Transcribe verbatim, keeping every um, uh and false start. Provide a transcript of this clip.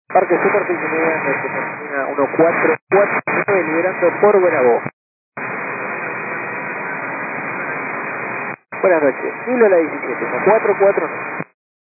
Parque Super Picinea, nuestra termina uno cuatro cuatro nueve, liberando por Bravo. Buenas noches, Nilo la diecisiete, uno cuatro cuatro nueve.